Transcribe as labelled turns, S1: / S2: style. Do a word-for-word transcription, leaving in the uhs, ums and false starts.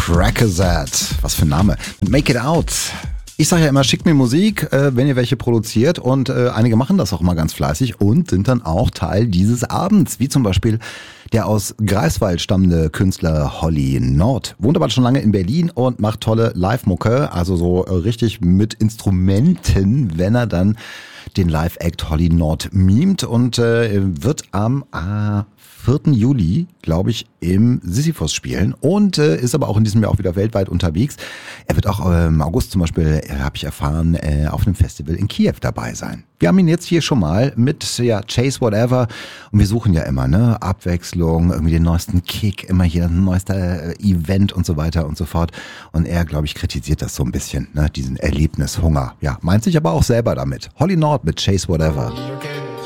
S1: Crackerzat. Was für ein Name. Make it out. Ich sage ja immer, schickt mir Musik, äh, wenn ihr welche produziert, und äh, einige machen das auch immer ganz fleißig und sind dann auch Teil dieses Abends, wie zum Beispiel der aus Greifswald stammende Künstler Holly Nord. Wohnt aber schon lange in Berlin und macht tolle Live-Mucke, also so äh, richtig mit Instrumenten, wenn er dann den Live-Act Holly Nord mimt, und äh, wird am äh, vierten Juli, glaube ich, im Sisyphos spielen, und äh, ist aber auch in diesem Jahr auch wieder weltweit unterwegs. Er wird auch äh, im August zum Beispiel, äh, habe ich erfahren, äh, auf einem Festival in Kiew dabei sein. Wir haben ihn jetzt hier schon mal mit ja, Chase Whatever, und wir suchen ja immer ne Abwechslung, irgendwie den neuesten Kick, immer hier ein neuester äh, Event und so weiter und so fort. Und er, glaube ich, kritisiert das so ein bisschen, ne, diesen Erlebnishunger. Ja, meint sich aber auch selber damit. Holly Nord mit Chase Whatever.
S2: Okay.